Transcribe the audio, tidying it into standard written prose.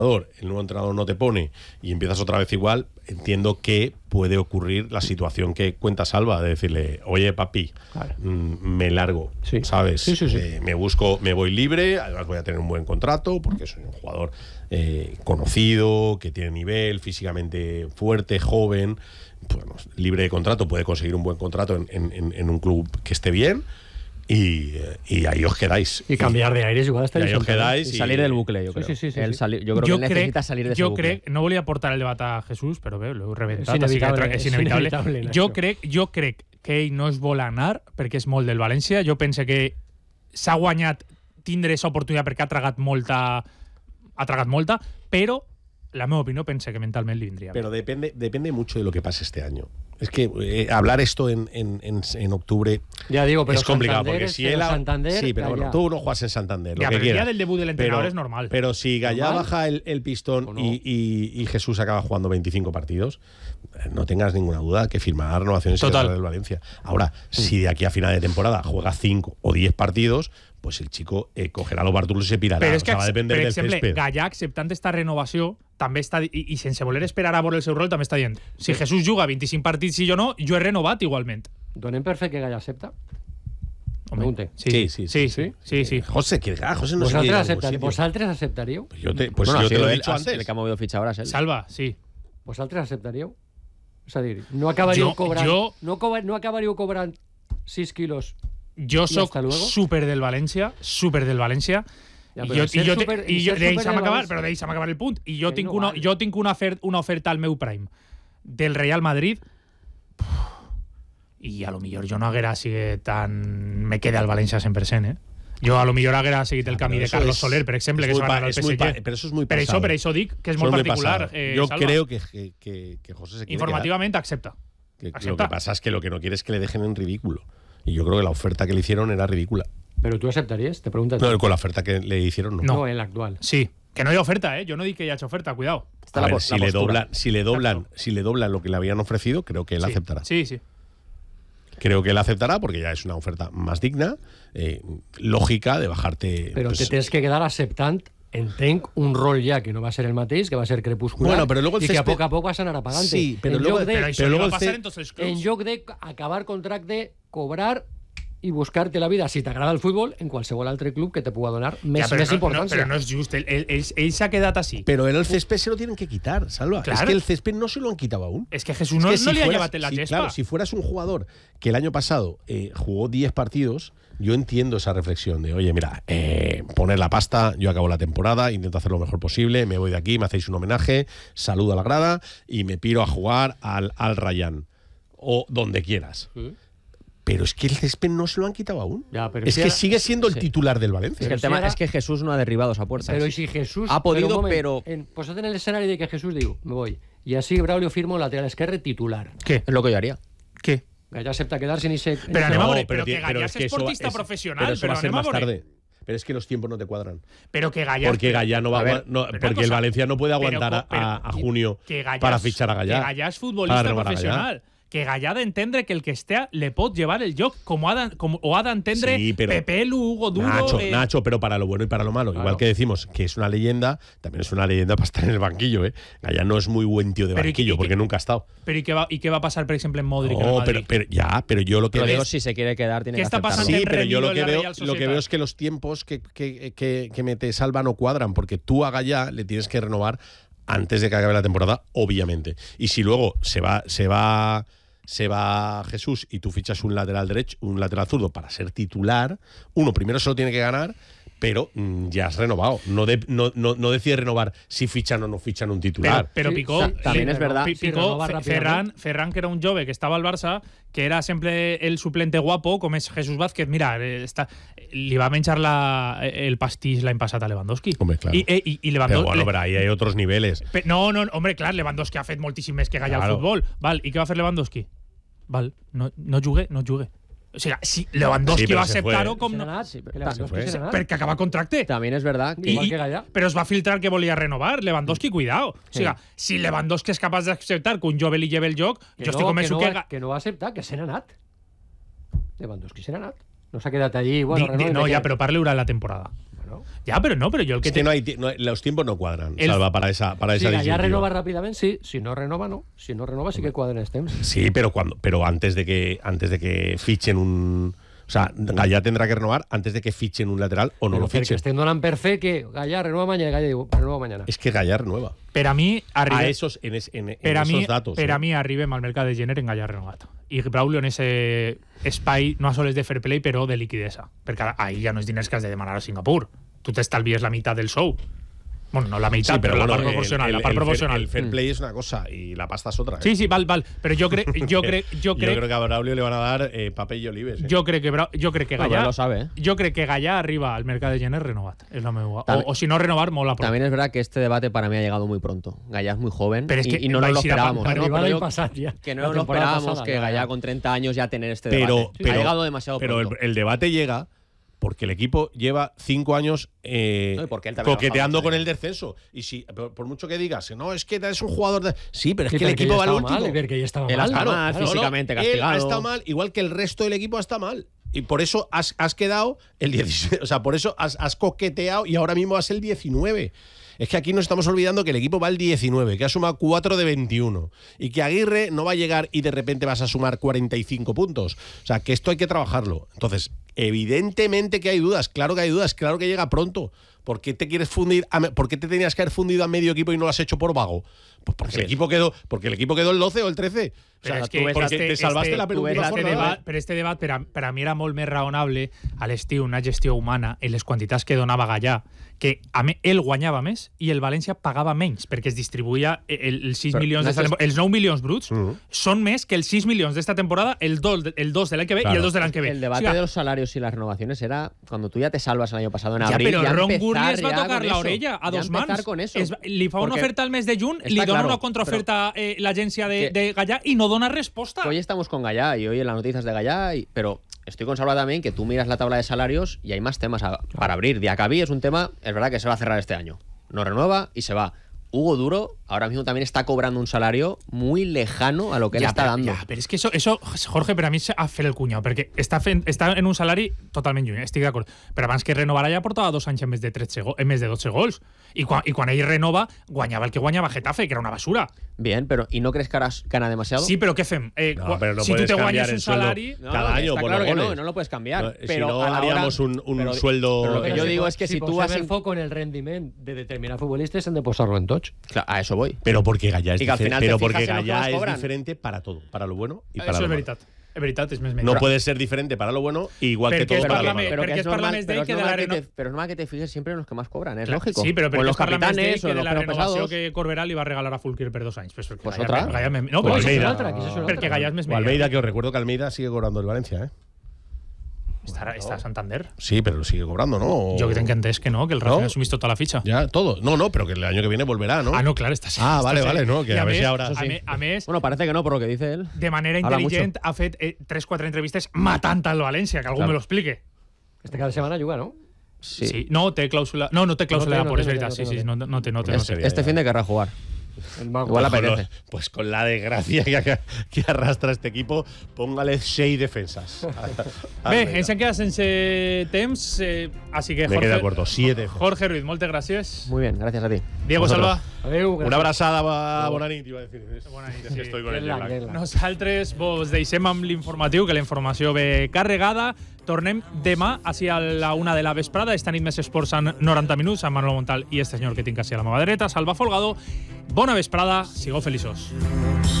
el nuevo entrenador no te pone y empiezas otra vez igual, entiendo que puede ocurrir la situación que cuenta Salva, de decirle, oye papi, claro, me largo, sí, ¿sabes? Sí. Me voy libre, además voy a tener un buen contrato porque soy un jugador conocido, que tiene nivel, físicamente fuerte, joven, bueno, libre de contrato, puede conseguir un buen contrato en un club que esté bien. Y ahí os quedáis. Y cambiar de aires igual hasta ahí os quedáis. Y salir del bucle, yo creo. Sí. Yo creo que necesita salir de ese bucle. No volia portar el debat a Jesús, però bé, l'heu rebentat. És inevitable. Jo crec que ell no es vol anar perquè és molt del València. Jo penso que s'ha guanyat tindre aquesta oportunitat perquè ha tragat molta, però la meva opinió pensa que mentalment li vindria. Pero depende mucho de lo que pase este año. Es que hablar esto en octubre ya digo, pero es complicado. Santander, Porque si él Santander, sí, pero bueno, tú no juegas en Santander. Ya, lo que pero quieras. el día del debut del entrenador es normal. Pero si Gallá ¿Normal? baja el pistón ¿O no? y Jesús acaba jugando 25 partidos, no tengas ninguna duda que firmará renovaciones del Valencia. Ahora, si de aquí a final de temporada juega 5 o 10 partidos, pues el chico cogerà los bàrtulos i se pirarà. Però és que, va a depender per del exemple, césped. Gallà, acceptant esta renovació, també està, i sense voler esperar a veure el seu rol, també està dient, si Jesús juga 25 partits i jo no, jo he renovat igualment. Donem per fet que Gallà accepta? Pregunte. Sí. José, José no ¿Vosaltres aceptaríeu? Pues yo te bueno, lo he él, dicho antes. El que ha movido ficha ahora es él. Salva, sí. Vosaltres acceptaríeu? És a dir, no acabaríeu cobrant... No acabaríeu cobrant 6 quilos. Jo soc súper del València. Ja, deixa'm acabar el punt. I jo tinc una oferta al meu prime del Real Madrid i a lo millor jo no haguera sigut tan... Me queda al València 100%, Jo a lo millor haguera seguit el camí de Carlos Soler, per exemple, que se va anar al PSG. Pero eso es muy pasado. Per això dic que és molt particular. Yo Salva. creo que José se quiere informativamente accepta. Lo que pasa es que lo que no quiere es que le dejen en ridículo. Y yo creo que la oferta que le hicieron era ridícula. ¿Pero tú aceptarías? Te preguntas. No, con la oferta que le hicieron no. No, en la actual. Sí, que no hay oferta, Yo no digo que haya hecho oferta, cuidado. A ver, si le doblan lo que le habían ofrecido, creo que él aceptará. Sí. Creo que él aceptará porque ya es una oferta más digna, lògica, de bajarte... Però te tens que quedar acceptant, entenc, un rol ja que no va ser el mateix, que va ser crepuscular, bueno, pero luego el i que a poc a poc vas anar apagant. Sí, pero luego va pasar en tots els clubs. En lloc de acabar contracte, cobrar i buscar-te la vida, si t'agrada el futbol, en qualsevol altre club que te pugui donar més importància. Pero no es justo. Él se ha quedado así. Pero el césped se lo tienen que quitar, Salva. Claro. Es que el césped no se lo han quitado aún. Es que Jesús no le ha llevado en la yespa. Claro, si fueras un jugador que el año pasado jugó 10 partidos, yo entiendo esa reflexión de, oye, mira, poner la pasta, yo acabo la temporada, intento hacer lo mejor posible, me voy de aquí, me hacéis un homenaje, saludo a la grada y me piro a jugar al Rayán o donde quieras. Pero es que el césped no se lo han quitado aún. Es que sigue siendo el titular del Valencia. Es que el tema es que Jesús no ha derribado esa puerta. Pero si Jesús... Ha podido, pero... Posat en el escenario de que Jesús digo, me voy. Y así Braulio firmo lateral esquerre titular. ¿Qué? Es lo que yo haría. ¿Qué? Gallà acepta quedarse en ese... Pero que Gallà es esportista profesional. Pero eso va a ser más tarde. Pero es que los tiempos no te cuadran. Pero que Gallà... Porque Gallà no va porque el Valencia no puede aguantar a junio para fichar a Gallà. Que Gallà es futbolista profesional. Que Gallà ha d'entendre que el que esté le pot llevar el joc, o ha d'entendre Pepe, Hugo Duro... Nacho, pero para lo bueno y para lo malo. Claro. Igual que decimos que es una leyenda, también es una leyenda para estar en el banquillo. Gallà no es muy buen tío de banquillo, porque nunca ha estado. Pero ¿y qué va a pasar, por ejemplo, en Modric? No, pero yo lo que veo... si se quiere quedar, tiene que está aceptarlo. pasando Sí, pero yo lo que veo es que los tiempos que me te salvan no cuadran, porque tú a Gallà le tienes que renovar antes de que acabe la temporada, obviamente. Y si luego se va Jesús y tú fichas un lateral derecho, un lateral zurdo para ser titular, uno primero se lo tiene que ganar, pero ya has renovado. No decides renovar si fichan o no fichan un titular. Pero Picó, también es verdad. Picó, Ferran, que era un jove que estava al Barça, que era sempre el suplente guapo, com és Jesús Vázquez, mira, li va menjar el pastís l'any passat a Lewandowski. Hombre, claro. I Lewandowski... Pero bueno, pero ahí hay otros niveles. No, hombre, clar, Lewandowski ha fet moltíssim més que Gallà al futbol. Val, i què va fer Lewandowski? Val, no jugue. O sigui, si Lewandowski va aceptar-ho com no... Perquè acaba contracte. También es verdad. Igual que Gallà. Però es va filtrar que volia renovar. Lewandowski, cuidado. O sigui, si Lewandowski és capaç d'acceptar que un jove li lleve el joc, jo estic convençut que no va acceptar, que se n'ha anat. Lewandowski se n'ha anat. No s'ha quedat allí... No, ja, però parle durant la temporada. Claro. Ya, pero yo el que Es que los tiempos no cuadran, El- Salva, para esa Si Gallá disyuntiva. renova rápidamente, sí. Si no renova, no. Si no renova, sí que cuadra este temps. Sí, pero antes de que fichen un... O sea, Gallá tendrá que renovar antes de que fichen un lateral o no lo Que fichen. estén donant per fe que Gallá renova mañana y Gallá digo, renova mañana. Es que Gallá renueva. Per a mi, A esos, en esos datos. Per a mi arribem al mercat de gener en Gallà renovat. I Braulio en ese espai, no a soles de fair play, però de liquidesa. Perquè ahí ja no és diners que has de demanar a Singapur. Tu t'estalvies la meitat del sou. Bueno, no la meitat, Sí, pero la bueno, part proporcional. La part proporcional. el fair play es una cosa y la pasta es otra. ¿eh? Sí, val. Però jo crec Yo creo que a Braulio le van a dar papel y olives. ¿eh? jo crec que No, Gallà pero lo sabe, ¿eh? jo crec que Gallà arriba al mercat de gener renovat. És la meva. También- O si no renovar, molt a prop. También es verdad que este debate para mí ha llegado muy pronto. Gallá es muy joven Pero es que y no nos lo vais a ir a esperábamos. pa- ¿no? Arriba Pero l'any yo- passat ja. que no La nos lo temporada esperábamos pasada, que ya. Gallá con 30 años ya tener este Pero, debate. Ha llegado demasiado pero pronto. el debate llega porque el equipo lleva 5 años No, y porque él también coqueteando ha bajado con mucho, el descenso. Y si, por mucho que digas, no, es que es un jugador de... Sí, pero es Sí, que el perquè equipo ja va al estava último. mal, perquè ja estava Él mal. hasta mal, físicamente Él castigado. está mal, igual que el resto del equipo está mal. Y por eso has quedado el 17. O sea, por eso has coqueteado y ahora mismo vas el 19. Es que aquí nos estamos olvidando que el equipo va al 19, que ha sumado 4 de 21. Y que Aguirre no va a llegar y de repente vas a sumar 45 puntos. O sea, que esto hay que trabajarlo. Entonces, evidentemente que hay dudas. Claro que hay dudas. Claro que llega pronto. ¿Por qué te quieres fundir? ¿Por qué te tenías que haber fundido a medio equipo y no lo has hecho por vago? Pues porque el equipo quedó el 12 o el 13. O sea, Però és tú ves porque te salvaste la penúltima jornada. Però este debat per a mi era molt més raonable a l'estiu, una gestió humana en les quantitats que donava Gallà, que ell guanyava més i el València pagava menys, perquè es distribuïa els 6 milions d'esta temporada. Els 9 milions bruts són més que els 6 milions d'esta temporada, el 2 de l'any que ve i el 2 de l'any que ve. El debate de los salarios y las renovaciones era cuando tú ya te salvas el año pasado en Ja, abril. però ya Ron empezar Gurley es va ya tocar con l'orella eso. a dos Ya mans. empezar con eso. Li fa una Porque oferta al mes de juny, está li dona claro, una contraoferta l'agència de Gallà i no dona resposta. Hoy estamos con Gallá y hoy en las noticias de Gallá, pero estoy con Salva también, que tú miras la tabla de salarios y hay más temas para abrir. Diacabí es un tema, es verdad que se va a cerrar este año. No renueva y se va. Hugo Duro ahora mismo también está cobrando un salario muy lejano a lo que él está dando. Ja, però és que això, Jorge, per a mi és a fer el cunyau, perquè està en un salari totalment lluny, estic d'acord. Però abans que renovarà ja portava 2 anys en més de 12 gols. I quan ell renova, guanyava el que guanyava Getafe, que era una basura. Bien, pero ¿y no crees que ahora gana demasiado? Sí, però què fem? No, pero no si tu puedes te cambiar guanyes el un sueldo salari... cada año está por claro los que goles. no lo puedes cambiar. No, pero si no a la hora- haríamos un pero- sueldo... pero lo que yo digo es que si tú posem vas el foco en el rendiment de determinats futbolistes hem de posar-lo en tots. Claro, a eso voy. Pero porque Gallá es Y que al diferente. final te Pero fijas porque en los que Gallá más es cobran. diferente para todo, para lo bueno y para Això lo és malo. veritat. És veritat, és més No puede ser diferente para lo bueno, igual que Perquè todo es para lo parlament- malo. perquè es parla més d'ell que de la Pero es normal que te fijes siempre en los que más cobran, es Clar, lógico. Sí, però o en perquè los es parla més d'ell capitanes o que en de los la pesos renovació pesados. que Corberà li va regalar a Fulquier per 2 anys. Pues Pues otra. No, O però Almeida. perquè Gallà és més O Almeida, que os recuerdo que Almeida sigue cobrando el Valencia, ¿eh? Està a Santander. Sí, pero lo sigue cobrando, ¿no? Jo que tenc entès que no, que el Rafa ¿No? ha assumit tota la fitxa. Ya, todo. No, pero que el año que viene volverá, ¿no? Ah, no, clar, està Ah, vale, està vale, no, que I a ver més, si ahora- Eso sí. A més, Bueno, parece que no, por lo que dice él. de manera Habla intel·ligent ha fet 3-4 entrevistes matant al València, que algú Claro. me lo explique. Este cada setmana juga, no? Sí. No té clàusula. No té clàusula No de té, por, és no té, veritat. no té, Sí, sí, no no té. Este fin de querrá jugar. El mago. Igual Con apetece. pues con la desgracia que arrastra este equipo, póngale 6 defensas. Bé, ens hem quedat sense temps, així que Me queda Jorge, corto, 7. Jorge Ruiz, moltes gràcies. Muy bien, gracias a ti. Diego Vosotros. Salva. Adéu. Una abrazada a Bonanit, iba a decir. Bona nit, Es que sí. estoy con el jet lag. Nosaltres vos deixem amb l'informatiu, que la informació ve carregada. Tornem demà, així a la 1 de la vesprada. Esta nit més esports en 90 minuts, amb Manuel Montal i este senyor que tinc així a la meva dreta, Salva Folgado. Bona vesprada, sigueu feliços.